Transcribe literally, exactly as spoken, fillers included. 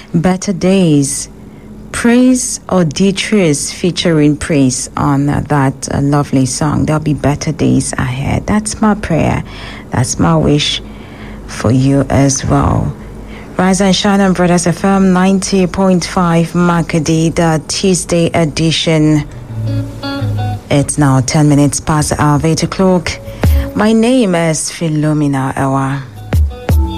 Better Days. Praise Auditrice featuring Praise on uh, that uh, lovely song. There'll be better days ahead. That's my prayer. That's my wish for you as well. Rise and Shine on Brothers F M ninety point five Makadi, the Tuesday edition. It's now ten minutes past the hour of eight o'clock. My name is Philomena Ewa.